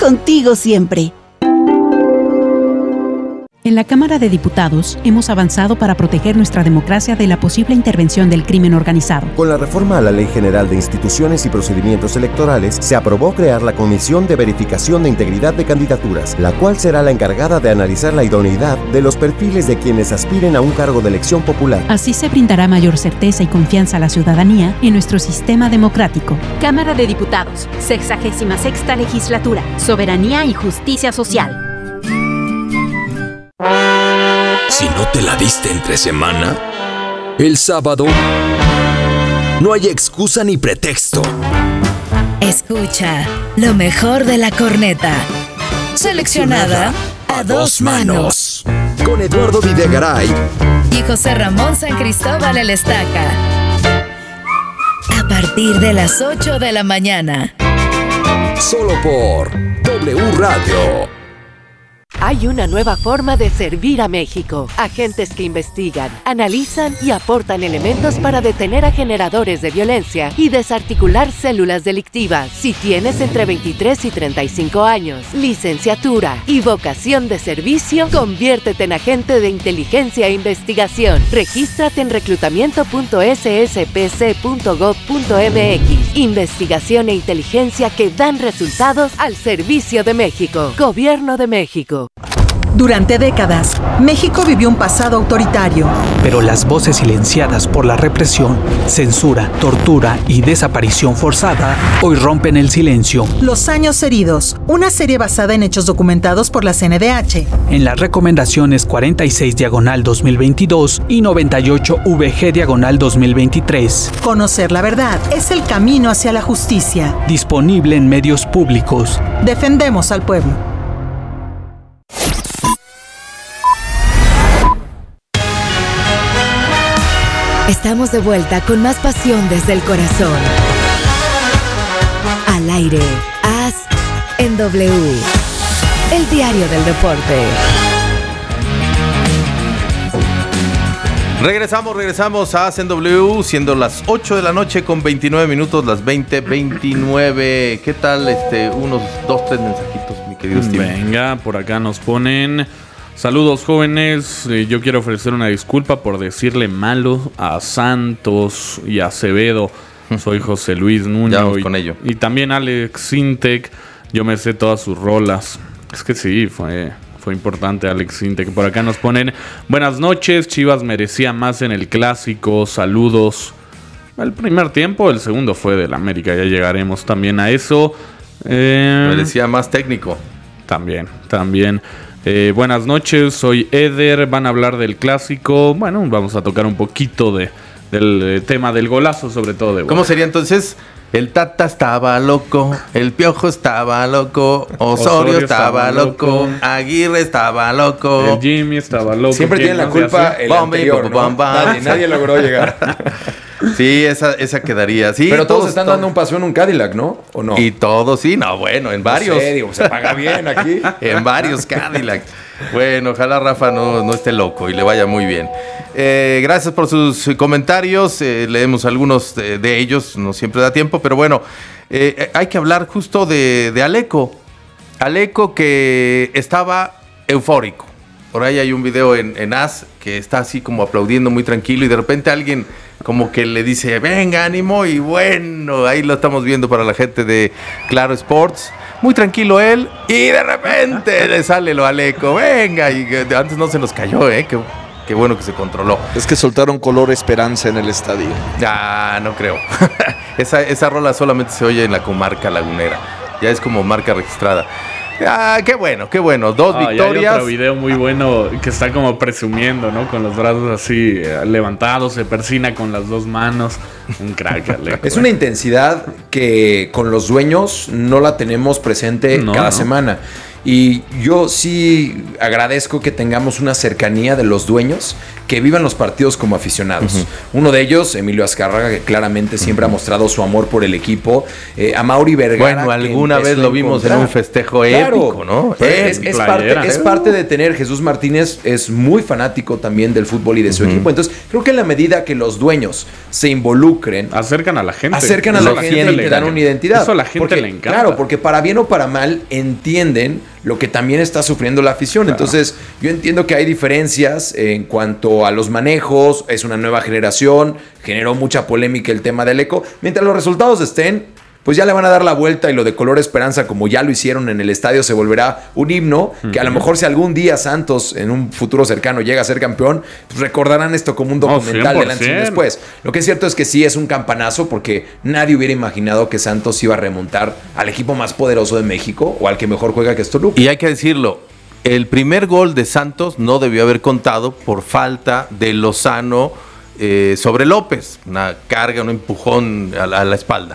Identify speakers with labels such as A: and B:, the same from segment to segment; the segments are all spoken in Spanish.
A: contigo siempre.
B: En la Cámara de Diputados hemos avanzado para proteger nuestra democracia de la posible intervención del crimen organizado.
C: Con la reforma a la Ley General de Instituciones y Procedimientos Electorales, se aprobó crear la Comisión de Verificación de Integridad de Candidaturas, la cual será la encargada de analizar la idoneidad de los perfiles de quienes aspiren a un cargo de elección popular.
B: Así se brindará mayor certeza y confianza a la ciudadanía en nuestro sistema democrático.
D: Cámara de Diputados, 66ª Legislatura, Soberanía y Justicia Social.
E: Si no te la diste entre semana, el sábado no hay excusa ni pretexto.
F: Escucha lo mejor de la corneta, seleccionada a dos manos.
E: Con Eduardo Videgaray
F: Y José Ramón San Cristóbal el Estaca. A partir de las 8 de la mañana.
E: Solo por W Radio.
G: Hay una nueva forma de servir a México. Agentes que investigan, analizan y aportan elementos para detener a generadores de violencia y desarticular células delictivas. Si tienes entre 23 y 35 años, licenciatura y vocación de servicio, conviértete en agente de inteligencia e investigación. Regístrate en reclutamiento.sspc.gov.mx. Investigación e inteligencia que dan resultados al servicio de México. Gobierno de México.
H: Durante décadas, México vivió un pasado autoritario.
I: Pero las voces silenciadas por la represión, censura, tortura y desaparición forzada hoy rompen el silencio.
H: Los años heridos, una serie basada en hechos documentados por la CNDH.
I: En las recomendaciones 46/2022 y 98/VG/2023.
H: Conocer la verdad es el camino hacia la justicia.
I: Disponible en medios públicos.
H: Defendemos al pueblo.
F: Estamos de vuelta con más pasión desde el corazón. Al aire, AS en W. El diario del deporte.
J: Regresamos a AS en W, siendo las 8 de la noche con 29 minutos, las 20:29. ¿Qué tal unos 2-3 mensajitos, mi querido Steve?
K: Venga, por acá nos ponen... Saludos jóvenes, yo quiero ofrecer una disculpa por decirle malo a Santos y a Acevedo. Soy José Luis Nuño.
J: Ya vamos con ello.
K: Y también Alex Sintek, yo me sé todas sus rolas. Es que sí, fue importante Alex Sintek. Por acá nos ponen, buenas noches, Chivas merecía más en el clásico, saludos. El primer tiempo, el segundo fue del América, ya llegaremos también a eso.
J: Merecía más técnico.
K: También. Buenas noches, soy Eder, van a hablar del clásico. Bueno, vamos a tocar un poquito del tema del golazo, sobre todo de...
J: ¿Cómo sería entonces? El Tata estaba loco, el Piojo estaba loco, Osorio estaba loco, Aguirre estaba loco,
K: el Jimmy estaba loco.
L: Siempre tiene la culpa el anterior, ¿no? Nadie logró llegar.
J: Sí, esa quedaría. Sí,
L: pero todos están dando un paseo en un Cadillac, ¿no? ¿O no?
J: Y todos, sí, no, bueno, en varios.
L: No sé, digo, se paga bien aquí.
J: En varios Cadillac. Bueno, ojalá Rafa no esté loco y le vaya muy bien. Gracias por sus comentarios. Leemos algunos de ellos, no siempre da tiempo, pero bueno, hay que hablar justo de Aleco. Aleco que estaba eufórico. Por ahí hay un video en AS que está así como aplaudiendo muy tranquilo y de repente alguien como que le dice, venga, ánimo, y bueno, ahí lo estamos viendo para la gente de Claro Sports. Muy tranquilo él y de repente le sale lo Aleco, venga, y antes no se nos cayó, qué bueno que se controló.
M: Es que soltaron color esperanza en el estadio.
J: Ah, no creo. Esa rola solamente se oye en la comarca lagunera, ya es como marca registrada. Ah, qué bueno, 2 victorias.
K: Hay otro video muy bueno que está como presumiendo, ¿no? Con los brazos así levantados, se persina con las 2 manos. Un crack, Aleco.
L: Es una intensidad que con los dueños no la tenemos presente cada semana. Y yo sí agradezco que tengamos una cercanía de los dueños que vivan los partidos como aficionados. Uno de ellos, Emilio Azcárraga, que claramente siempre ha mostrado su amor por el equipo. A Mauri Vergara.
J: Bueno, alguna vez lo vimos en un festejo épico, ¿no?
L: Es parte de tener. Jesús Martínez es muy fanático también del fútbol y de su equipo. Entonces, creo que en la medida que los dueños se involucren,
K: acercan a la gente.
L: Y te dan una identidad.
K: Eso a la gente le encanta.
L: Claro, porque para bien o para mal entienden lo que también está sufriendo la afición. Claro. Entonces, yo entiendo que hay diferencias en cuanto a los manejos. Es una nueva generación. Generó mucha polémica el tema del eco. Mientras los resultados estén, pues ya le van a dar la vuelta, y lo de color esperanza, como ya lo hicieron en el estadio, se volverá un himno, que a lo mejor si algún día Santos en un futuro cercano llega a ser campeón, pues recordarán esto como un documental del antes y después. Lo que es cierto es que sí es un campanazo, porque nadie hubiera imaginado que Santos iba a remontar al equipo más poderoso de México, o al que mejor juega, que es Toluca.
J: Y hay que decirlo, el primer gol de Santos no debió haber contado por falta de Lozano sobre López, una carga, un empujón a la espalda.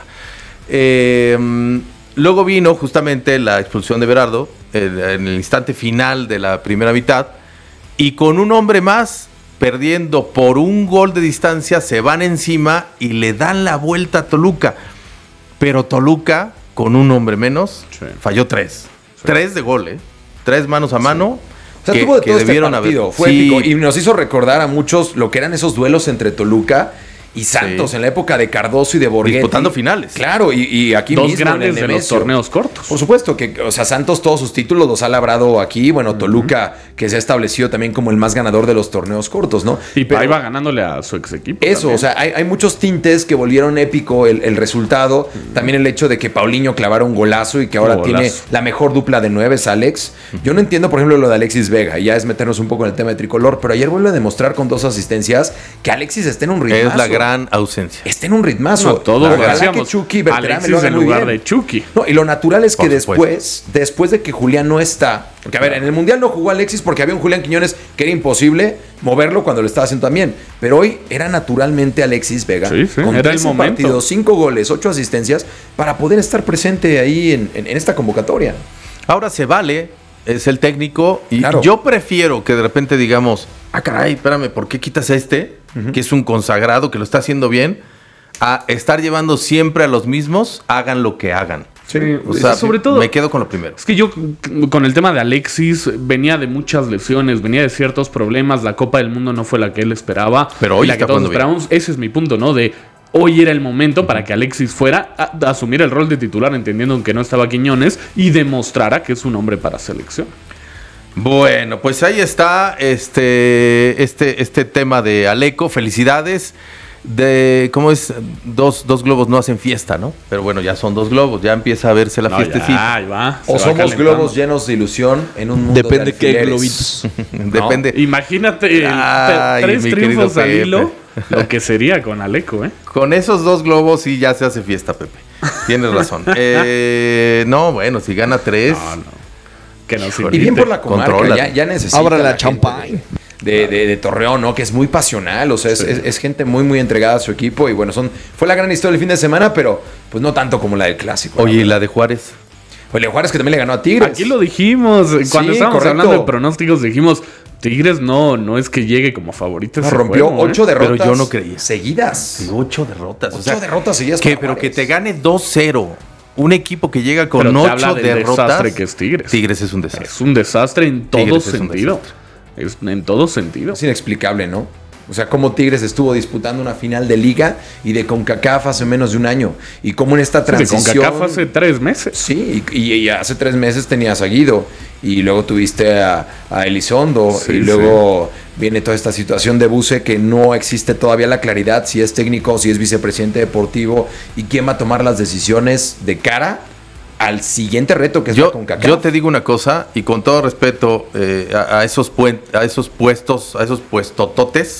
J: Luego vino justamente la expulsión de Berardo en el instante final de la primera mitad, y con un hombre más, perdiendo por un gol de distancia, se van encima y le dan la vuelta a Toluca. Pero Toluca, con un hombre menos, falló 3 de gol, 3 manos a mano.
L: O sea, tuvo de todo este partido. Fue épico, y nos hizo recordar a muchos lo que eran esos duelos entre Toluca y Santos en la época de Cardoso y de Borghetti.
J: Disputando finales.
L: Claro, y aquí
K: dos
L: mismo
K: grandes
L: en el
K: de los torneos cortos.
L: Por supuesto que, o sea, Santos todos sus títulos los ha labrado aquí. Bueno, Toluca, que se ha establecido también como el más ganador de los torneos cortos, ¿no?
K: Y ahí va ganándole a su ex equipo.
L: Eso,
K: también.
L: O sea, hay muchos tintes que volvieron épico el resultado. También el hecho de que Paulinho clavara un golazo y que ahora tiene la mejor dupla de 9, es Alex. Yo no entiendo, por ejemplo, lo de Alexis Vega. Ya es meternos un poco en el tema de tricolor, pero ayer vuelve a demostrar con 2 asistencias que Alexis está en un ritmazo.
J: Es la gran ausencia.
L: Está en un ritmazo.
K: No, todos lo
L: decíamos, que Chucky
K: Alexis en lugar de Chucky.
L: No, y lo natural es que después de que Julián no está, porque a ver, en el Mundial no jugó Alexis porque había un Julián Quiñones que era imposible moverlo cuando lo estaba haciendo también, pero hoy era naturalmente Alexis Vega, con
K: era 13
L: partidos, 5 goles, 8 asistencias, para poder estar presente ahí en esta convocatoria.
J: Ahora se vale, es el técnico, y yo prefiero que de repente digamos, caray, espérame, ¿por qué quitas a este? Que es un consagrado, que lo está haciendo bien, a estar llevando siempre a los mismos, hagan lo que hagan.
K: Sí,
J: o sea,
K: sobre todo,
J: me quedo con lo primero.
K: Es que yo, con el tema de Alexis, venía de muchas lesiones, venía de ciertos problemas. La Copa del Mundo no fue la que él esperaba.
J: Pero hoy
K: la que todos esperábamos. Ese es mi punto, ¿no? De hoy era el momento para que Alexis fuera a asumir el rol de titular, entendiendo que no estaba Quiñones, y demostrara que es un hombre para selección.
J: Bueno, pues ahí está este tema de Aleco. Felicidades. ¿Cómo es? Dos globos no hacen fiesta, ¿no? Pero bueno, ya son 2 globos, ya empieza a verse la fiestecita.
L: O somos globos llenos de ilusión en un mundo
M: depende de qué globitos.
J: Depende.
K: Imagínate 3 triunfos al hilo, lo que sería con Aleco, ¿eh?
J: Con esos 2 globos sí ya se hace fiesta, Pepe. Tienes razón. No, bueno, si gana 3.
K: No. Que nos
L: y bien por la comarca, ya necesita.
M: Abra la champagne.
L: De Torreón, ¿no? Que es muy pasional, o sea, es gente muy, muy entregada a su equipo. Y bueno, fue la gran historia del fin de semana, pero pues no tanto como la del clásico.
J: Oye, ¿y la de Juárez?
L: Oye, Juárez que también le ganó a Tigres.
K: Aquí lo dijimos, cuando estábamos hablando de pronósticos, dijimos, Tigres no es que llegue como favorito.
L: Rompió 8 derrotas.
J: Pero yo no creía.
L: Seguidas.
J: Sí, 8 derrotas.
L: 8 derrotas seguidas.
J: Pero que te gane 2-0. Un equipo que llega con 8 derrotas.
K: Desastre que es Tigres.
J: Tigres es un desastre.
K: Es un desastre en todo sentido. En todo sentido.
L: Es inexplicable, ¿no? O sea, cómo Tigres estuvo disputando una final de Liga y de CONCACAF hace menos de un año. Y cómo en esta transición...
K: De CONCACAF hace 3 meses.
L: Sí, y hace 3 meses tenías a Guido. Y luego tuviste a Elizondo. Y luego viene toda esta situación de Buse, que no existe todavía la claridad si es técnico o si es vicepresidente deportivo. Y quién va a tomar las decisiones de cara al siguiente reto que es la CONCACAF.
J: Yo te digo una cosa, y con todo respeto a esos puestos, a esos puestototes,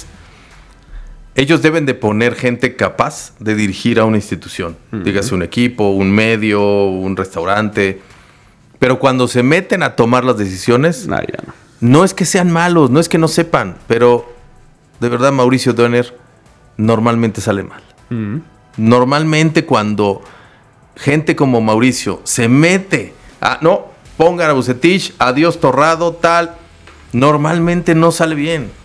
J: ellos deben de poner gente capaz de dirigir a una institución. Dígase un equipo, un medio, un restaurante. Pero cuando se meten a tomar las decisiones, no es que sean malos, no es que no sepan, pero de verdad Mauricio Döner normalmente sale mal. Normalmente cuando gente como Mauricio se mete pongan a Vucetich, adiós Torrado, tal, normalmente no sale bien.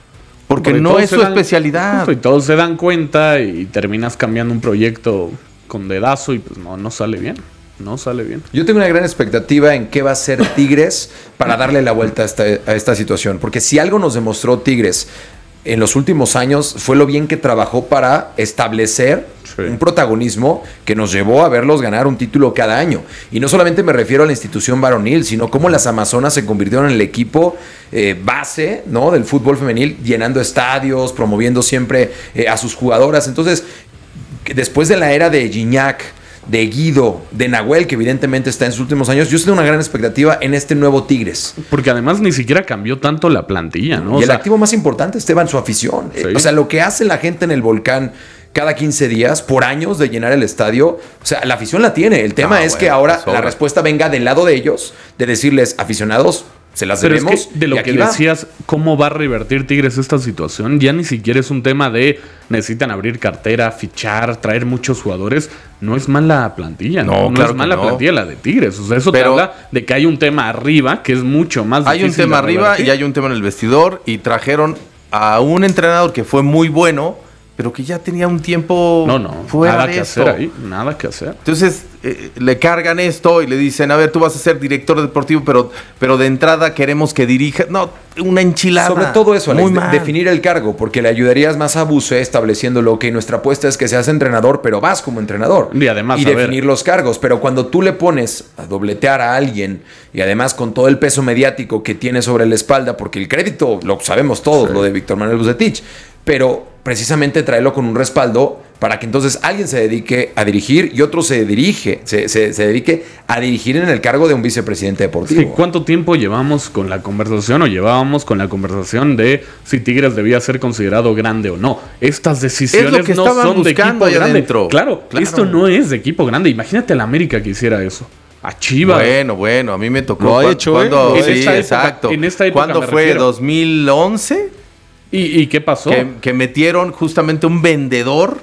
J: Porque no es su especialidad.
K: Y todos se dan cuenta y terminas cambiando un proyecto con dedazo y pues no sale bien. No sale bien.
L: Yo tengo una gran expectativa en qué va a hacer Tigres para darle la vuelta a esta situación. Porque si algo nos demostró Tigres en los últimos años fue lo bien que trabajó para establecer un protagonismo que nos llevó a verlos ganar un título cada año. Y no solamente me refiero a la institución varonil, sino cómo las Amazonas se convirtieron en el equipo base, ¿no?, del fútbol femenil, llenando estadios, promoviendo siempre a sus jugadoras. Entonces, después de la era de Gignac, de Guido, de Nahuel, que evidentemente está en sus últimos años, yo tengo una gran expectativa en este nuevo Tigres.
K: Porque además ni siquiera cambió tanto la plantilla, ¿no?
L: Y el activo más importante, Esteban, su afición.
K: Sí.
L: O sea, lo que hace la gente en el Volcán cada 15 días, por años, de llenar el estadio, o sea, la afición la tiene. El tema es que ahora la respuesta venga del lado de ellos, de decirles, aficionados, se las
K: Pero
L: debemos.
K: Es que de lo que decías, ¿cómo va a revertir Tigres esta situación? Ya ni siquiera es un tema de necesitan abrir cartera, fichar, traer muchos jugadores. No es mala plantilla, no es mala plantilla la de Tigres. O sea, eso te habla de que hay un tema arriba que es mucho más difícil.
J: Hay un tema arriba y hay un tema en el vestidor y trajeron a un entrenador que fue muy bueno, pero que ya tenía un tiempo fuera
K: nada
J: de
K: que
J: esto.
K: hacer ahí, nada que hacer.
J: Entonces le cargan esto y le dicen, a ver, tú vas a ser director deportivo, pero de entrada queremos que dirija. No, una enchilada.
L: Sobre todo eso, Alex,
J: muy mal.
L: definir el cargo, porque le ayudarías más a Buse estableciéndolo, que nuestra apuesta es que seas entrenador, pero vas como entrenador.
K: Y además,
L: y definir los cargos. Pero cuando tú le pones a dobletear a alguien, y además con todo el peso mediático que tiene sobre la espalda, porque el crédito lo sabemos todos, lo de Víctor Manuel Bucetich, pero precisamente traerlo con un respaldo para que entonces alguien se dedique a dirigir y otro se dedique a dirigir en el cargo de un vicepresidente deportivo.
K: Sí, ¿cuánto tiempo llevábamos con la conversación de si Tigres debía ser considerado grande o no? Estas decisiones no son de equipo grande.
J: Adentro.
K: Claro, esto no es de equipo grande. Imagínate a la América que hiciera eso. A Chivas.
J: Bueno, a mí me tocó.
M: Lo ha hecho,
J: cuando,
K: En
J: sí,
K: esta época,
J: exacto.
K: en esta época
J: ¿Cuándo
K: me
J: fue?
K: refiero.
J: ¿2011?
K: ¿Y qué pasó?
J: Que metieron justamente un vendedor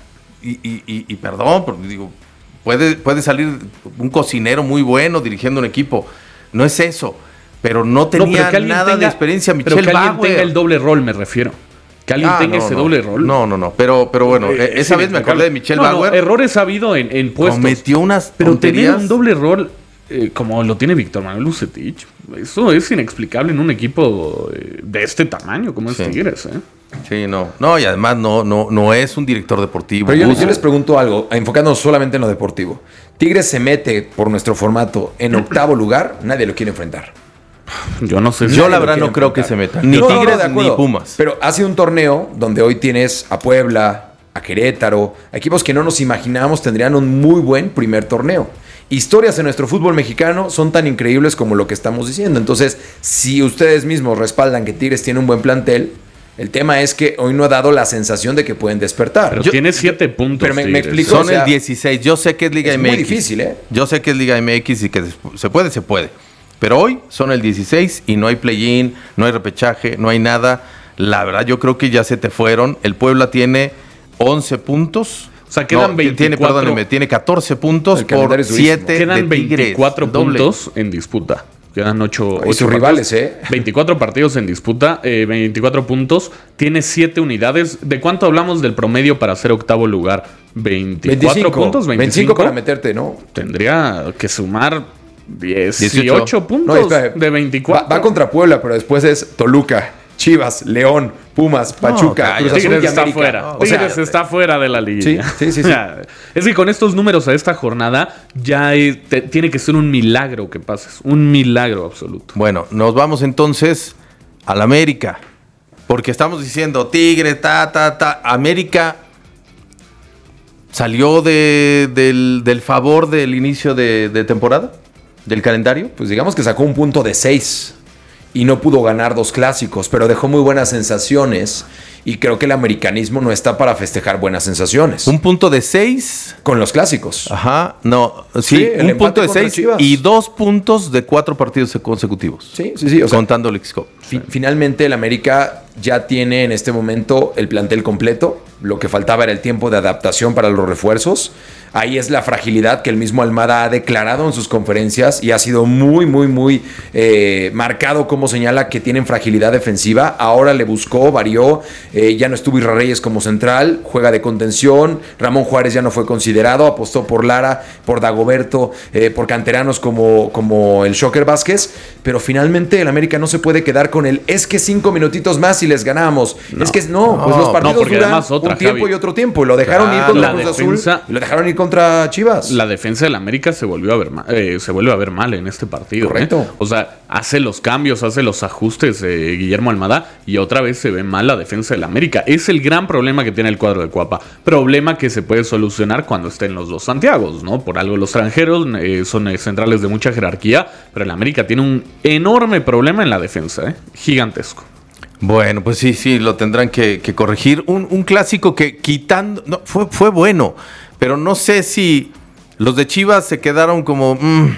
J: y perdón, porque digo, puede salir un cocinero muy bueno dirigiendo un equipo. No es eso, pero no tenía nada de experiencia.
K: Pero
J: Michel
K: que alguien
J: Bauer.
K: tenga el doble rol, me refiero. Que alguien tenga ese doble rol.
J: No. Pero bueno, esa vez me acordé de Michel Bauer.
K: Errores ha habido en puestos.
J: Cometió unas
K: pero
J: tonterías.
K: tener un doble rol como lo tiene Víctor Manuel Bucetich, eso es inexplicable en un equipo de este tamaño como es Tigres,
J: Sí, no, y además no es un director deportivo.
L: Pero yo les pregunto algo, enfocándonos solamente en lo deportivo. Tigres se mete, por nuestro formato, en octavo lugar, nadie lo quiere enfrentar.
K: Yo no sé.
J: Yo la verdad no creo que se metan. Ni Tigres ni Pumas.
L: Pero ha sido un torneo donde hoy tienes a Puebla, a Querétaro, a equipos que no nos imaginábamos tendrían un muy buen primer torneo. Historias en nuestro fútbol mexicano son tan increíbles como lo que estamos diciendo. Entonces, si ustedes mismos respaldan que Tigres tiene un buen plantel, el tema es que hoy no ha dado la sensación de que pueden despertar.
K: Pero tiene 7 puntos.
L: Pero me explico.
J: Son el 16. Yo sé que es Liga MX.
L: Es muy difícil, ¿eh?
J: Yo sé que es Liga MX y que se puede. Pero hoy son el 16 y no hay play-in, no hay repechaje, no hay nada. La verdad, yo creo que ya se te fueron. El Puebla tiene 11 puntos.
K: O sea, quedan 24.
J: Tiene 14 puntos por 7
K: Quedan
J: de Tigres.
K: 24 puntos en disputa. Quedan 8
L: sus rivales,
K: 24 partidos en disputa, 24 puntos. Tiene 7 unidades. ¿De cuánto hablamos del promedio para ser octavo lugar? 24 puntos,
L: 25 para meterte, ¿no?
K: Tendría que sumar 18 puntos de 24.
L: Va contra Puebla, pero después es Toluca, Chivas, León, Pumas, Pachuca, Cruz Azul
K: Tigres
L: y
K: está
L: América.
K: fuera. Tigres está fuera de la liga.
L: Sí.
K: Es que con estos números a esta jornada ya tiene que ser un milagro que pases. Un milagro absoluto.
J: Bueno, nos vamos entonces al América. Porque estamos diciendo Tigre, América salió del favor del inicio de temporada, del calendario.
L: Pues digamos que sacó un punto de 6. Y no pudo ganar 2 clásicos, pero dejó muy buenas sensaciones. Y creo que el americanismo no está para festejar buenas sensaciones.
J: Un punto de 6.
L: Con los clásicos.
J: Ajá, no. Sí, un punto de 6 y 2 puntos de 4 partidos consecutivos.
L: Sí.
J: O sea, contando el X-Cup.
L: Finalmente el América ya tiene en este momento el plantel completo. Lo que faltaba era el tiempo de adaptación para los refuerzos. Ahí es la fragilidad que el mismo Almada ha declarado en sus conferencias y ha sido muy marcado como señala que tienen fragilidad defensiva. Ahora le buscó, varió, ya no estuvo Isra Reyes como central, juega de contención, Ramón Juárez ya no fue considerado, apostó por Lara, por Dagoberto, por canteranos como el Shocker Vázquez, pero finalmente el América no se puede quedar con el es que 5 minutitos más y les ganamos. Pues los partidos duran un tiempo y otro tiempo. Lo dejaron ir contra Cruz Azul y lo dejaron ir contra Chivas.
K: La defensa del América se vuelve a ver mal en este partido.
L: Correcto.
K: O sea, hace los cambios, hace los ajustes Guillermo Almada y otra vez se ve mal la defensa del América. Es el gran problema que tiene el cuadro de Cuapa. Problema que se puede solucionar cuando estén los dos Santiagos, ¿no? Por algo los extranjeros son centrales de mucha jerarquía, pero el América tiene un enorme problema en la defensa, gigantesco.
J: Bueno, pues sí, lo tendrán que corregir. Un clásico que quitando... No, fue bueno, pero no sé si los de Chivas se quedaron como...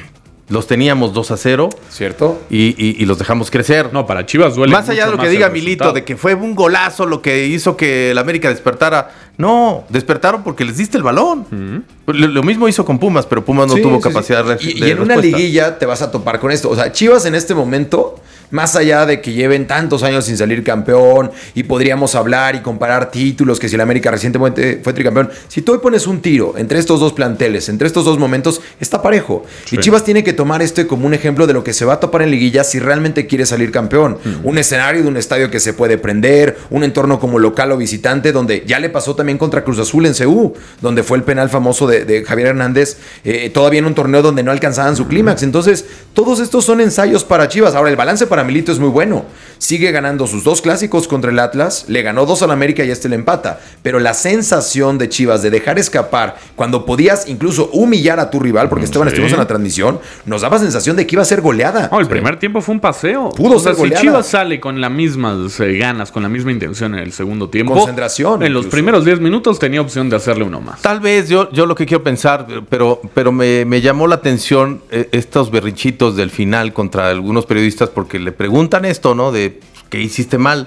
J: los teníamos 2-0.
L: ¿Cierto?
J: Y los dejamos crecer.
K: No, para Chivas duele.
J: Más allá de lo que diga Milito, de que fue un golazo lo que hizo que el América despertara. No, despertaron porque les diste el balón. Lo mismo hizo con Pumas, pero Pumas no tuvo capacidad de
L: respuesta. Y en una liguilla te vas a topar con esto. O sea, Chivas en este momento... Más allá de que lleven tantos años sin salir campeón y podríamos hablar y comparar títulos, que si el América recientemente fue tricampeón, si tú hoy pones un tiro entre estos dos planteles, entre estos dos momentos, está parejo. Sí. Y Chivas tiene que tomar esto como un ejemplo de lo que se va a topar en liguilla si realmente quiere salir campeón. Un escenario de un estadio que se puede prender, un entorno como local o visitante, donde ya le pasó también contra Cruz Azul en CU, donde fue el penal famoso de Javier Hernández, todavía en un torneo donde no alcanzaban su clímax. Entonces, todos estos son ensayos para Chivas. Ahora, el balance para Milito es muy bueno. Sigue ganando sus 2 clásicos contra el Atlas, le ganó 2 al América y le empata. Pero la sensación de Chivas de dejar escapar cuando podías incluso humillar a tu rival, porque estuvimos en la transmisión, nos daba sensación de que iba a ser goleada.
K: No, el primer tiempo fue un paseo.
L: Pudo ser goleada.
K: Si Chivas sale con las mismas ganas, con la misma intención en el segundo tiempo,
L: concentración.
K: En los primeros 10 minutos tenía opción de hacerle uno más.
J: Tal vez yo lo que quiero pensar, pero me llamó la atención estos berrinchitos del final contra algunos periodistas porque le preguntan esto, ¿no? De que hiciste mal.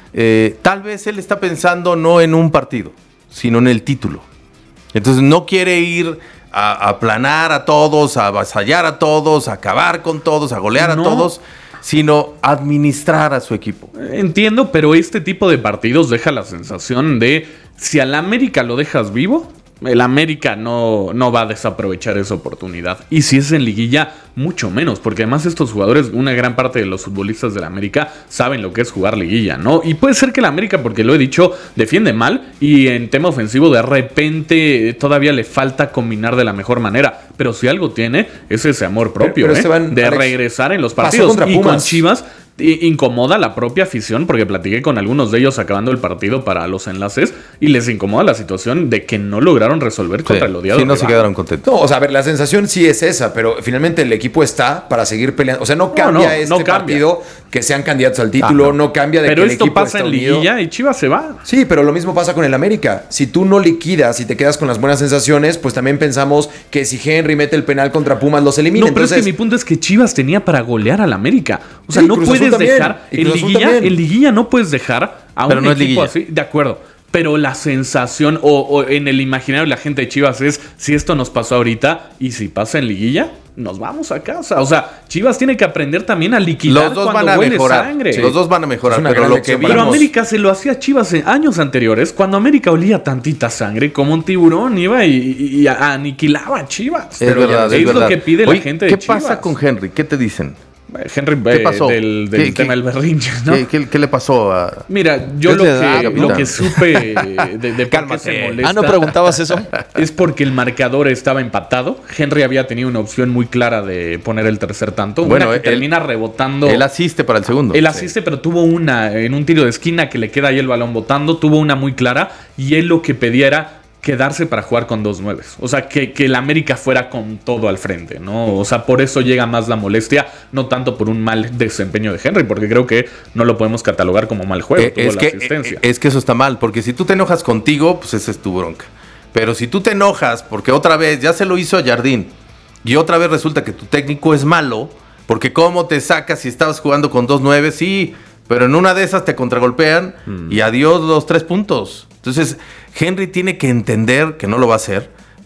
J: Tal vez él está pensando no en un partido, sino en el título. Entonces no quiere ir a aplanar a todos, a avasallar a todos, a acabar con todos, a golear a todos, sino administrar a su equipo.
K: Entiendo, pero este tipo de partidos deja la sensación de si al América lo dejas vivo, el América no va a desaprovechar esa oportunidad. Y si es en liguilla, mucho menos. Porque además estos jugadores, una gran parte de los futbolistas del América saben lo que es jugar liguilla, ¿no? Y puede ser que el América, porque lo he dicho, defiende mal. Y en tema ofensivo de repente todavía le falta combinar de la mejor manera. Pero si algo tiene, es ese amor propio, de Alex, regresar en los partidos. Y con Chivas incomoda la propia afición, porque platiqué con algunos de ellos acabando el partido para los enlaces y les incomoda la situación de que no lograron resolver contra el odiado.
J: Sí, no se quedaron contentos.
L: No, o sea, a ver, la sensación sí es esa, pero finalmente el equipo está para seguir peleando. O sea, no cambia partido que sean candidatos al título, no cambia de
K: pero
L: que el equipo
K: pasa en liguilla y Chivas se va.
L: Sí, pero lo mismo pasa con el América. Si tú no liquidas y te quedas con las buenas sensaciones, pues también pensamos que si Henry mete el penal contra Pumas los elimina.
K: No, pero entonces, es que mi punto es que Chivas tenía para golear al América. O sea, no
L: Cruz
K: puedes dejar en liguilla no puedes dejar a
J: pero
K: un
J: no
K: equipo así, de acuerdo. Pero la sensación o en el imaginario de la gente de Chivas es si esto nos pasó ahorita y si pasa en liguilla, nos vamos a casa. O sea, Chivas tiene que aprender también a liquidar
J: los dos
K: cuando
J: van a
K: huele
J: mejorar.
K: sangre.
J: Sí. Los dos van a mejorar.
K: Pero América se lo hacía a Chivas en años anteriores, cuando América olía tantita sangre, como un tiburón iba y aniquilaba a Chivas.
J: Es verdad, es
K: lo que pide la gente de Chivas.
J: ¿Qué pasa con Henry? ¿Qué te dicen?
K: Henry,
J: ¿qué pasó?
K: Del tema del berrinche, ¿no?
J: ¿Qué le pasó a...?
K: Mira, yo lo que supe de por qué se molesta...
M: ¿no preguntabas eso?
K: Es porque el marcador estaba empatado. Henry había tenido una opción muy clara de poner el tercer tanto.
J: Bueno,
K: que termina rebotando.
J: Él asiste para el segundo.
K: Él asiste, pero tuvo una en un tiro de esquina que le queda ahí el balón botando. Tuvo una muy clara y él lo que pedía era quedarse para jugar con 2-9. O sea, que el América fuera con todo al frente, ¿no? O sea, por eso llega más la molestia, no tanto por un mal desempeño de Henry, porque creo que no lo podemos catalogar como mal juego.
J: Es que eso está mal, porque si tú te enojas contigo, pues esa es tu bronca. Pero si tú te enojas porque otra vez ya se lo hizo a Jardín y otra vez resulta que tu técnico es malo, porque cómo te sacas si estabas jugando con 2-9, sí, pero en una de esas te contragolpean y adiós los 3 puntos. Entonces, Henry tiene que entender que no lo va a hacer,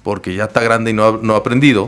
J: porque ya está grande y no ha aprendido,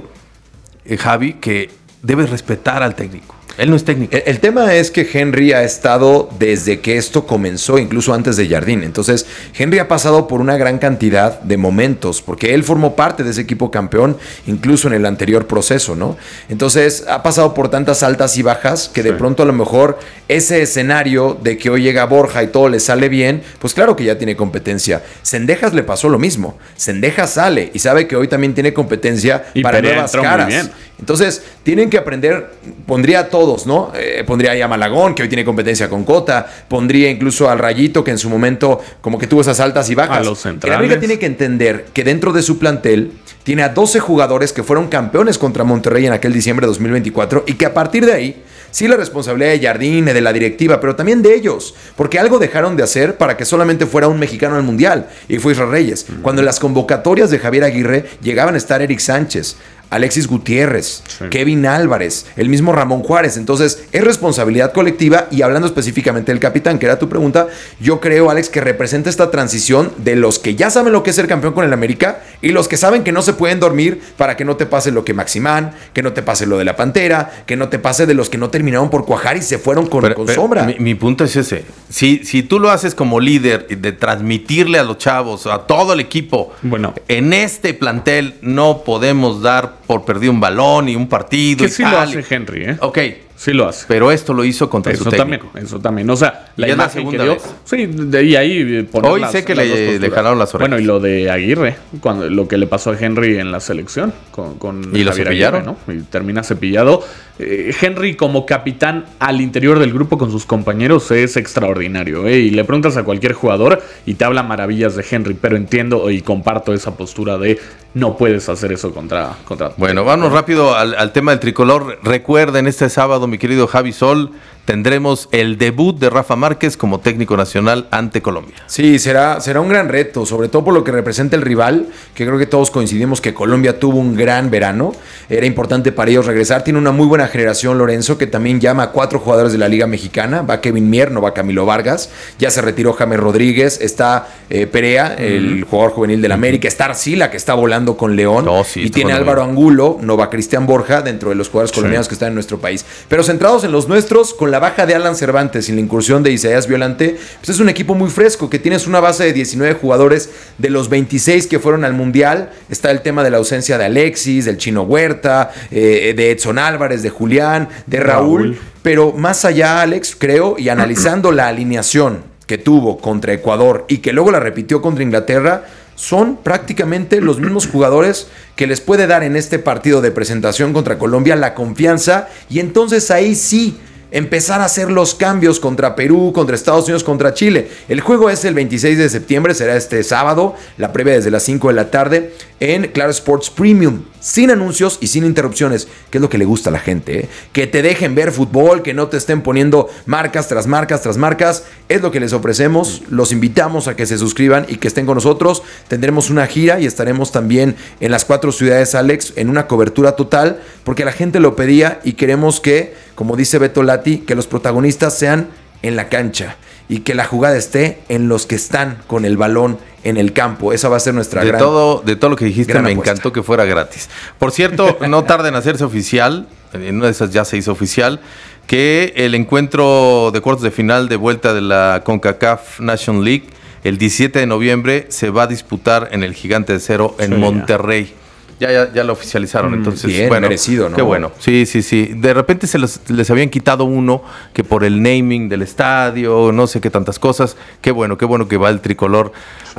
J: Javi, que debe respetar al técnico. Él no es técnico.
L: El tema es que Henry ha estado desde que esto comenzó, incluso antes de Jardín. Entonces, Henry ha pasado por una gran cantidad de momentos, porque él formó parte de ese equipo campeón, incluso en el anterior proceso, ¿no? Entonces, ha pasado por tantas altas y bajas que de pronto a lo mejor ese escenario de que hoy llega Borja y todo le sale bien, pues claro que ya tiene competencia. Cendejas le pasó lo mismo. Cendejas sale y sabe que hoy también tiene competencia y para nuevas caras. Entonces, tienen que aprender, pondría a todos, ¿no? Pondría ahí a Malagón, que hoy tiene competencia con Cota, pondría incluso al Rayito, que en su momento como que tuvo esas altas y bajas.
K: A los centrales.
L: El América tiene que entender que dentro de su plantel tiene a 12 jugadores que fueron campeones contra Monterrey en aquel diciembre de 2024 y que a partir de ahí, sí la responsabilidad de Jardín, de la directiva, pero también de ellos, porque algo dejaron de hacer para que solamente fuera un mexicano al Mundial, y fue Israel Reyes. Cuando en las convocatorias de Javier Aguirre llegaban a estar Eric Sánchez, Alexis Gutiérrez, Kevin Álvarez, el mismo Ramón Juárez. Entonces, es responsabilidad colectiva. Y hablando específicamente del capitán, que era tu pregunta, yo creo, Alex, que representa esta transición de los que ya saben lo que es ser campeón con el América y los que saben que no se pueden dormir para que no te pase lo que Maximán, que no te pase lo de la Pantera, que no te pase de los que no terminaron por cuajar y se fueron con sombra.
J: Mi punto es ese. Si tú lo haces como líder de transmitirle a los chavos, a todo el equipo, en este plantel no podemos dar por perdido un balón y un partido.
K: Que sí lo hace Henry, ¿eh?
J: Ok.
K: Sí lo hace.
J: Pero esto lo hizo contra su técnico.
K: Eso también. O sea, la imagen
J: segunda
K: que dio.
J: vez.
K: Sí, y ahí
J: hoy sé que le jalaron las orejas.
K: Bueno, y lo de Aguirre, lo que le pasó a Henry en la selección con
J: y lo cepillaron,
K: Aguirre, ¿no? Y termina cepillado. Henry como capitán al interior del grupo con sus compañeros es extraordinario, ¿eh? Y le preguntas a cualquier jugador y te habla maravillas de Henry, pero entiendo y comparto esa postura de no puedes hacer eso contra.
J: Bueno, vamos rápido al tema del tricolor. Recuerden, este sábado, mi querido Javi Sol, tendremos el debut de Rafa Márquez como técnico nacional ante Colombia.
L: Sí, será un gran reto, sobre todo por lo que representa el rival, que creo que todos coincidimos que Colombia tuvo un gran verano. Era importante para ellos regresar. Tiene una muy buena generación, Lorenzo, que también llama a 4 jugadores de la Liga Mexicana. Va Kevin Mier, no va Camilo Vargas. Ya se retiró James Rodríguez. Está Perea, el jugador juvenil del América. Está Arcila, que está volando con León. Y tiene Álvaro Angulo, no va Cristian Borja, dentro de los jugadores colombianos que están en nuestro país. Pero centrados en los nuestros, con la baja de Alan Cervantes y la incursión de Isaías Violante, pues es un equipo muy fresco, que tienes una base de 19 jugadores de los 26 que fueron al Mundial. Está el tema de la ausencia de Alexis, del Chino Huerta, de Edson Álvarez, de Julián, de Raúl. Pero más allá, Alex, creo, y analizando la alineación que tuvo contra Ecuador y que luego la repitió contra Inglaterra, son prácticamente los mismos jugadores que les puede dar en este partido de presentación contra Colombia la confianza, y entonces ahí sí empezar a hacer los cambios contra Perú, contra Estados Unidos, contra Chile. El juego es el 26 de septiembre, será este sábado, la previa desde las 5 de la tarde en Claro Sports Premium, sin anuncios y sin interrupciones, que es lo que le gusta a la gente, ¿eh? Que te dejen ver fútbol, que no te estén poniendo marcas tras marcas tras marcas, es lo que les ofrecemos. Los invitamos a que se suscriban y que estén con nosotros. Tendremos una gira y estaremos también en las 4 ciudades, Alex, en una cobertura total, porque la gente lo pedía y queremos que, como dice Beto Lati, que los protagonistas sean en la cancha y que la jugada esté en los que están con el balón en el campo. Esa va a ser nuestra
J: de todo lo que dijiste, me encantó que fuera gratis. Por cierto, no tarda en hacerse oficial, en una de esas ya se hizo oficial, que el encuentro de cuartos de final de vuelta de la CONCACAF Nation League, el 17 de noviembre, se va a disputar en el Gigante de Acero en Monterrey. Ya lo oficializaron, entonces
L: bien,
J: bueno,
L: merecido, ¿no?
J: Qué bueno. Sí. De repente les habían quitado uno que por el naming del estadio, no sé qué tantas cosas. Qué bueno que va el tricolor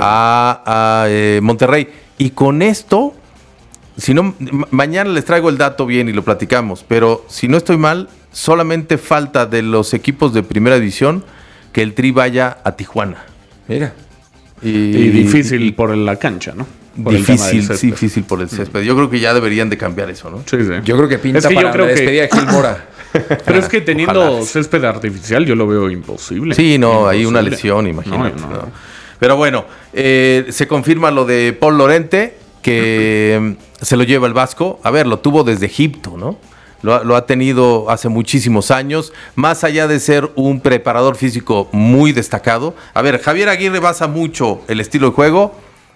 J: a Monterrey. Y con esto, si no, mañana les traigo el dato bien y lo platicamos, pero si no estoy mal, solamente falta de los equipos de primera división que el Tri vaya a Tijuana.
L: Mira.
K: Y difícil por la cancha, ¿no?
J: Difícil por el césped. Yo creo que ya deberían de cambiar eso, ¿no?
K: Sí.
L: Yo creo que pinta para la despedida de Gil Mora.
K: Pero es que teniendo césped artificial yo lo veo imposible.
J: Sí, no, hay una lesión, imagínate. No. Pero bueno, se confirma lo de Paul Lorente, que se lo lleva el Vasco. A ver, lo tuvo desde Egipto, ¿no? Lo ha tenido hace muchísimos años, más allá de ser un preparador físico muy destacado. A ver, Javier Aguirre basa mucho el estilo de juego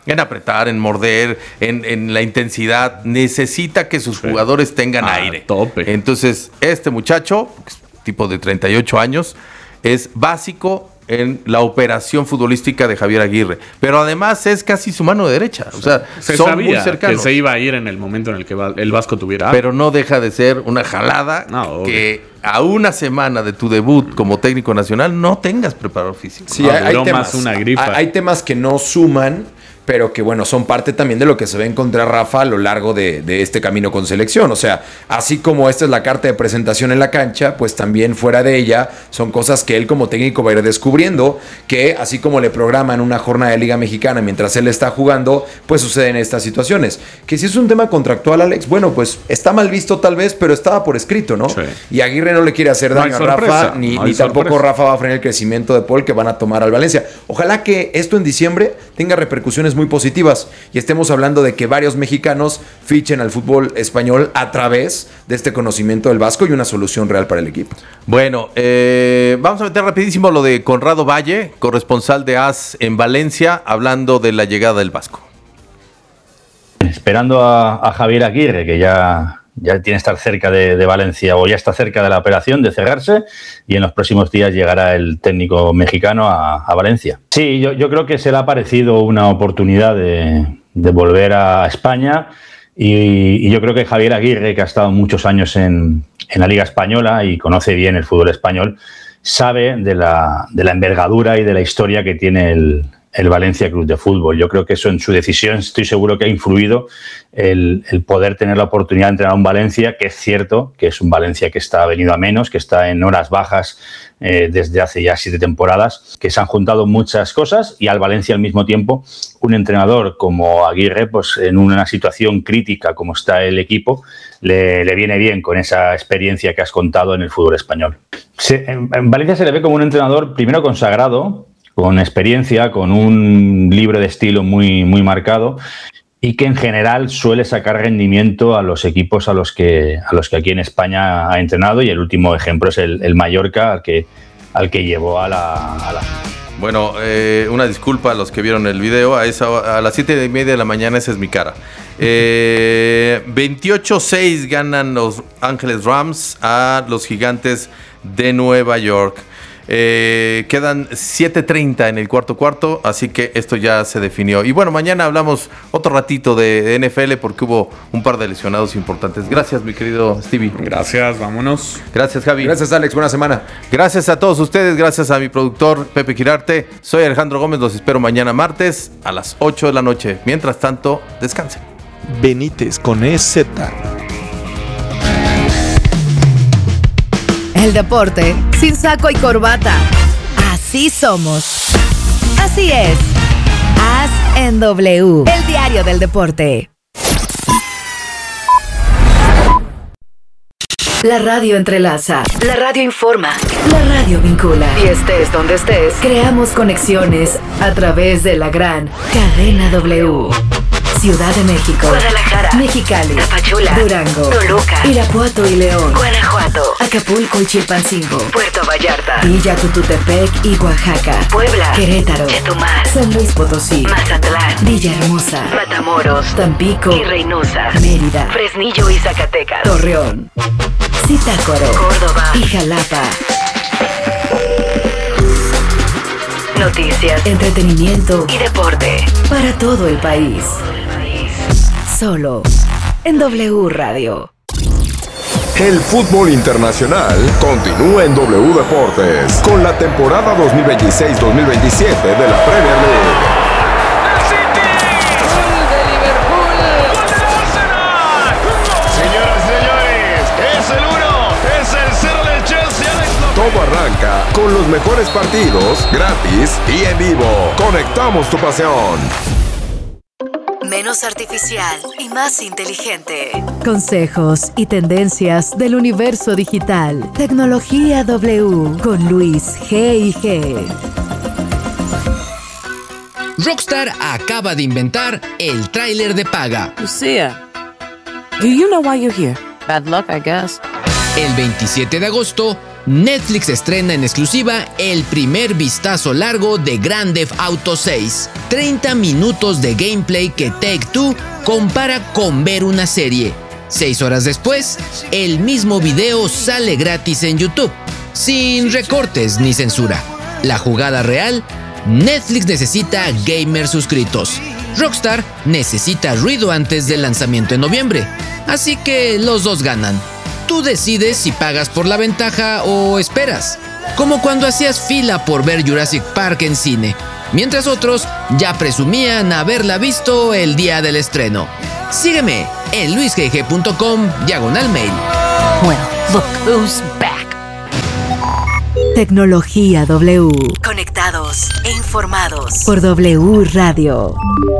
J: en apretar, en morder, en la intensidad. Necesita que sus jugadores tengan aire.
K: Tope.
J: Entonces, este muchacho, tipo de 38 años, es básico en la operación futbolística de Javier Aguirre. Pero además es casi su mano derecha. O sea,
K: se
J: son
K: sabía
J: muy cercanos.
K: que se iba a ir en el momento en el que el Vasco tuviera.
J: Pero no deja de ser una jalada que a una semana de tu debut como técnico nacional no tengas preparador físico.
L: Sí, hay temas, hay temas que no suman, pero que bueno, son parte también de lo que se va a encontrar Rafa a lo largo de este camino con selección. O sea, así como esta es la carta de presentación en la cancha, pues también fuera de ella son cosas que él como técnico va a ir descubriendo, que así como le programan una jornada de Liga Mexicana mientras él está jugando, pues suceden estas situaciones. Que si es un tema contractual, Alex, bueno, pues está mal visto tal vez, pero estaba por escrito, ¿no? Sí. Y Aguirre no le quiere hacer daño a Rafa, ni tampoco Rafa va a frenar el crecimiento de Paul que van a tomar al Valencia. Ojalá que esto en diciembre tenga repercusiones muy positivas y estemos hablando de que varios mexicanos fichen al fútbol español a través de este conocimiento del Vasco y una solución real para el equipo.
J: Bueno, vamos a meter rapidísimo lo de Conrado Valle, corresponsal de AS en Valencia, hablando de la llegada del Vasco.
A: Esperando a Javier Aguirre, que ya tiene que estar cerca de Valencia o ya está cerca de la operación de cerrarse, y en los próximos días llegará el técnico mexicano a Valencia. Sí, yo creo que se le ha parecido una oportunidad de volver a España y yo creo que Javier Aguirre, que ha estado muchos años en la Liga Española y conoce bien el fútbol español, sabe de la envergadura y de la historia que tiene el Valencia Club de Fútbol. Yo creo que eso en su decisión estoy seguro que ha influido el poder tener la oportunidad de entrenar a un Valencia, que es cierto que es un Valencia que está venido a menos, que está en horas bajas desde hace ya 7 temporadas, que se han juntado muchas cosas y al Valencia al mismo tiempo un entrenador como Aguirre, pues en una situación crítica como está el equipo, le viene bien con esa experiencia que has contado en el fútbol español. En Valencia se le ve como un entrenador primero consagrado, con experiencia, con un libro de estilo muy, muy marcado y que en general suele sacar rendimiento a los equipos a los que aquí en España ha entrenado, y el último ejemplo es el Mallorca al que llevó a la...
J: Bueno, una disculpa a los que vieron el video, a las 7:30 de la mañana, esa es mi cara. 28-6 ganan los Ángeles Rams a los Gigantes de Nueva York. Quedan 7:30 en el cuarto, así que esto ya se definió. Y bueno, mañana hablamos otro ratito de NFL porque hubo un par de lesionados importantes. Gracias, mi querido Stevie.
K: Gracias, vámonos.
J: Gracias, Javi.
L: Gracias, Alex, buena semana.
J: Gracias a todos ustedes, gracias a mi productor Pepe Girarte. Soy Alejandro Gómez, los espero mañana martes a las 8 de la noche. Mientras tanto, descansen.
M: Benítez con EZ.
F: El deporte sin saco y corbata. Así somos. Así es. As en W. El diario del deporte. La radio entrelaza. La radio informa. La radio vincula. Y estés donde estés, creamos conexiones a través de la gran cadena W. Ciudad de México, Guadalajara, Mexicali, Tapachula, Durango, Toluca, Irapuato y León, Guanajuato, Acapulco y Chilpancingo, Puerto Vallarta, Villa Tututepec y Oaxaca, Puebla, Querétaro, Chetumal, San Luis Potosí, Mazatlán, Villahermosa, Matamoros, Tampico y Reynosa, Mérida, Fresnillo y Zacatecas, Torreón, Zitácuaro, Córdoba y Jalapa. Noticias, entretenimiento y deporte para todo el país. Solo en W Radio.
N: El fútbol internacional continúa en W Deportes con la temporada 2026-2027 de la Premier League. Todo arranca con los mejores partidos, gratis y en vivo. Conectamos tu pasión.
F: Menos artificial y más inteligente. Consejos y tendencias del universo digital. Tecnología W con Luis G&G.
O: Rockstar acaba de inventar el tráiler de paga.
P: Lucia, do you know why you're here? Bad luck, I guess.
O: El 27 de agosto, Netflix estrena en exclusiva el primer vistazo largo de Grand Theft Auto 6. 30 minutos de gameplay que Take-Two compara con ver una serie. 6 horas después, el mismo video sale gratis en YouTube, sin recortes ni censura. La jugada real: Netflix necesita gamers suscritos. Rockstar necesita ruido antes del lanzamiento en noviembre. Así que los dos ganan. Tú decides si pagas por la ventaja o esperas. Como cuando hacías fila por ver Jurassic Park en cine, mientras otros ya presumían haberla visto el día del estreno. Sígueme en luisgg.com/mail.
D: Well, look who's back.
F: Tecnología W. Conectados e informados por W Radio.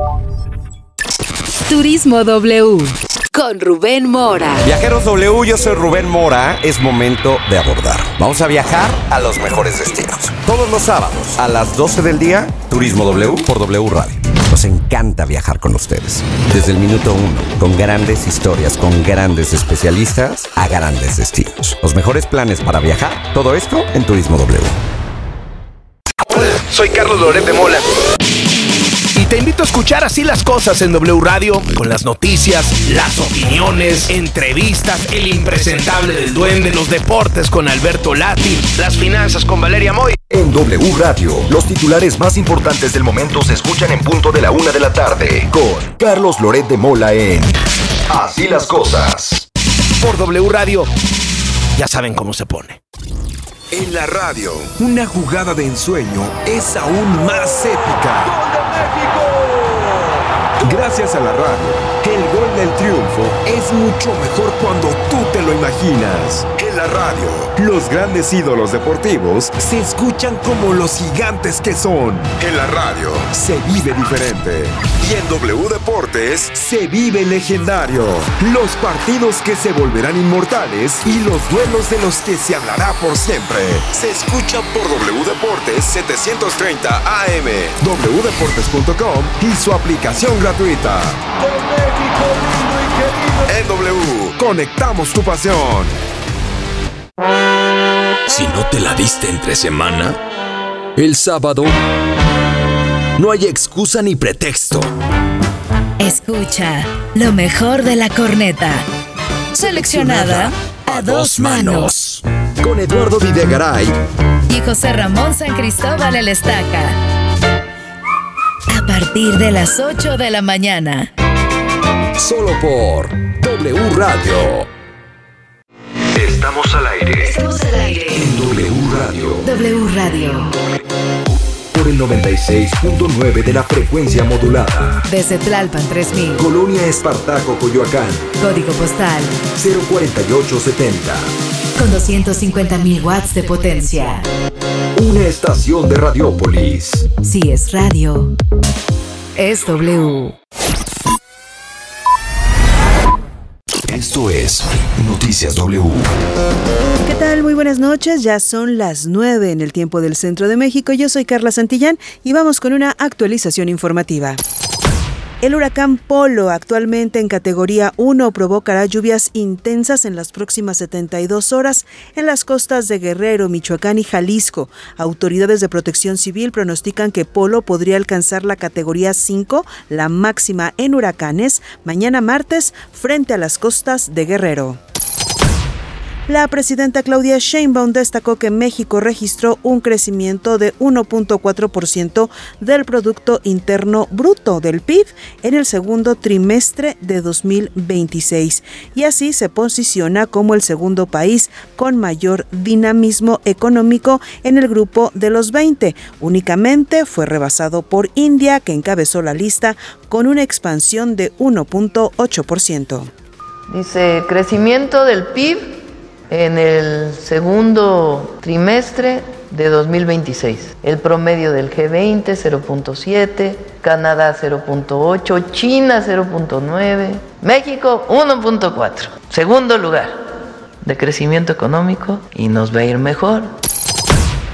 F: Turismo W. Con Rubén Mora.
P: Viajeros W, yo soy Rubén Mora. Es momento de abordar. Vamos a viajar a los mejores destinos. Todos los sábados a las 12 del día, Turismo W por W Radio. Nos encanta viajar con ustedes. Desde el minuto 1, con grandes historias, con grandes especialistas a grandes destinos. Los mejores planes para viajar, todo esto en Turismo W.
Q: Hola, soy Carlos Loret de Mola. Y te invito a escuchar Así las Cosas en W Radio, con las noticias, las opiniones, entrevistas, el impresentable del duende, los deportes con Alberto Lati, las finanzas con Valeria Moy.
N: En W Radio, los titulares más importantes del momento se escuchan en punto de la 1 de la tarde, con Carlos Loret de Mola en Así las Cosas.
Q: Por W Radio, ya saben cómo se pone.
N: En la radio, una jugada de ensueño es aún más épica. ¡Gol de México! Gracias a la radio, el gol del triunfo es mucho mejor cuando tú te lo imaginas. En la radio, los grandes ídolos deportivos se escuchan como los gigantes que son. En la radio, se vive diferente. Y en W Deportes, se vive legendario. Los partidos que se volverán inmortales y los duelos de los que se hablará por siempre. Se escuchan por W Deportes 730 AM, wdeportes.com y su aplicación gratuita. En W, conectamos tu pasión.
E: Si no te la diste entre semana, el sábado no hay excusa ni pretexto.
F: Escucha lo mejor de la corneta. Seleccionada a dos manos.
N: Con Eduardo Videgaray
F: Y José Ramón San Cristóbal el Estaca. A partir de las 8 de la mañana.
N: Solo por W Radio. Estamos al aire.
F: Estamos al aire.
N: En W Radio.
F: W Radio.
N: Por el 96.9 de la frecuencia modulada.
F: Desde Tlalpan 3000.
N: Colonia Espartaco, Coyoacán.
F: Código postal
N: 04870.
F: con 250.000 watts de potencia.
N: Una estación de Radiópolis.
F: Si es radio, es W.
N: Esto es Noticias W.
R: ¿Qué tal? Muy buenas noches. Ya son las 9 en el tiempo del Centro de México. Yo soy Carla Santillán y vamos con una actualización informativa. El huracán Polo, actualmente en categoría 1, provocará lluvias intensas en las próximas 72 horas en las costas de Guerrero, Michoacán y Jalisco. Autoridades de Protección Civil pronostican que Polo podría alcanzar la categoría 5, la máxima en huracanes, mañana martes frente a las costas de Guerrero. La presidenta Claudia Sheinbaum destacó que México registró un crecimiento de 1.4% del Producto Interno Bruto del PIB en el segundo trimestre de 2026 y así se posiciona como el segundo país con mayor dinamismo económico en el grupo de los 20. Únicamente fue rebasado por India, que encabezó la lista con una expansión de 1.8%.
S: Dice, crecimiento del PIB en el segundo trimestre de 2026. El promedio del G20, 0.7, Canadá 0.8, China 0.9, México 1.4. Segundo lugar de crecimiento económico y nos va a ir mejor.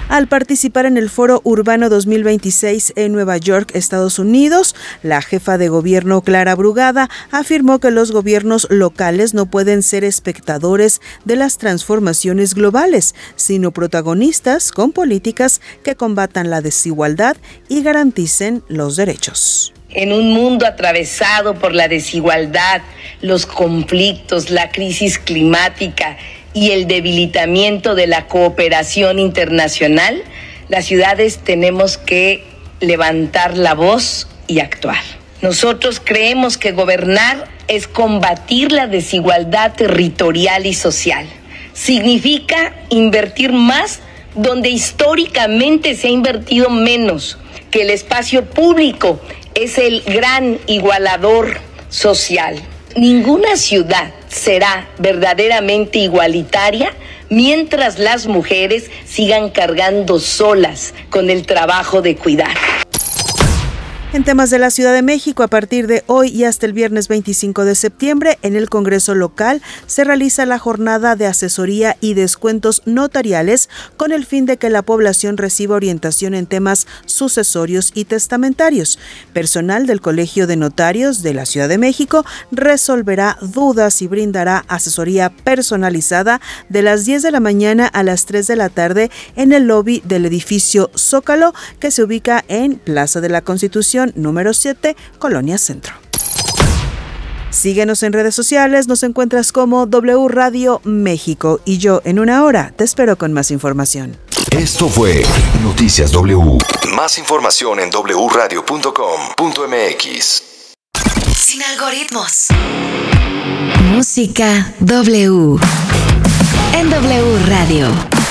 R: Al participar en el Foro Urbano 2026 en Nueva York, Estados Unidos, la jefa de gobierno Clara Brugada afirmó que los gobiernos locales no pueden ser espectadores de las transformaciones globales, sino protagonistas con políticas que combatan la desigualdad y garanticen los derechos.
T: En un mundo atravesado por la desigualdad, los conflictos, la crisis climática y el debilitamiento de la cooperación internacional, las ciudades tenemos que levantar la voz y actuar. Nosotros creemos que gobernar es combatir la desigualdad territorial y social. Significa invertir más donde históricamente se ha invertido menos, que el espacio público es el gran igualador social. Ninguna ciudad será verdaderamente igualitaria mientras las mujeres sigan cargando solas con el trabajo de cuidar.
R: En temas de la Ciudad de México, a partir de hoy y hasta el viernes 25 de septiembre, en el Congreso local se realiza la jornada de asesoría y descuentos notariales con el fin de que la población reciba orientación en temas sucesorios y testamentarios. Personal del Colegio de Notarios de la Ciudad de México resolverá dudas y brindará asesoría personalizada de las 10 de la mañana a las 3 de la tarde en el lobby del edificio Zócalo, que se ubica en Plaza de la Constitución número 7, Colonia Centro. Síguenos en redes sociales, nos encuentras como W Radio México y yo en una hora te espero con más información.
N: Esto fue Noticias W. Más información en wradio.com.mx.
F: Sin algoritmos. Música W. En W Radio.